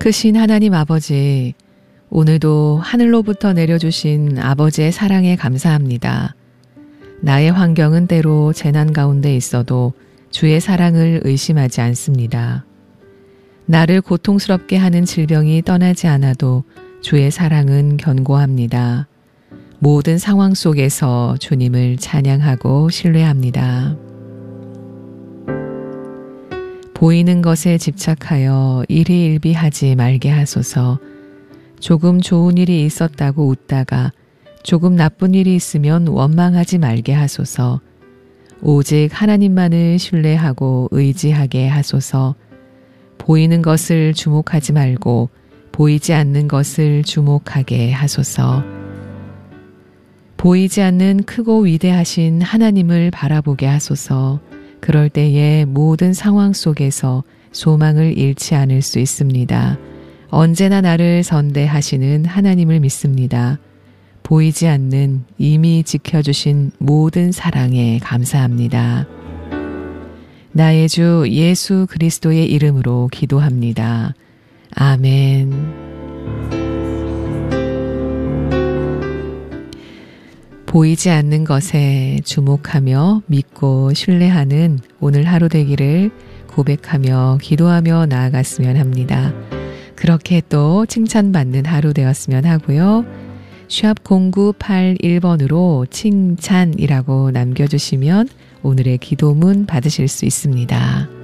크신 하나님 아버지, 오늘도 하늘로부터 내려주신 아버지의 사랑에 감사합니다. 나의 환경은 때로 재난 가운데 있어도 주의 사랑을 의심하지 않습니다. 나를 고통스럽게 하는 질병이 떠나지 않아도 주의 사랑은 견고합니다. 모든 상황 속에서 주님을 찬양하고 신뢰합니다. 보이는 것에 집착하여 일희일비하지 말게 하소서. 조금 좋은 일이 있었다고 웃다가 조금 나쁜 일이 있으면 원망하지 말게 하소서. 오직 하나님만을 신뢰하고 의지하게 하소서. 보이는 것을 주목하지 말고 보이지 않는 것을 주목하게 하소서. 보이지 않는 크고 위대하신 하나님을 바라보게 하소서. 그럴 때에 모든 상황 속에서 소망을 잃지 않을 수 있습니다. 언제나 나를 선대하시는 하나님을 믿습니다. 보이지 않는 이미 지켜주신 모든 사랑에 감사합니다. 나의 주 예수 그리스도의 이름으로 기도합니다. 아멘. 보이지 않는 것에 주목하며 믿고 신뢰하는 오늘 하루 되기를 고백하며 기도하며 나아갔으면 합니다. 그렇게 또 칭찬받는 하루 되었으면 하고요. 샵 0981번으로 칭찬이라고 남겨주시면 오늘의 기도문 받으실 수 있습니다.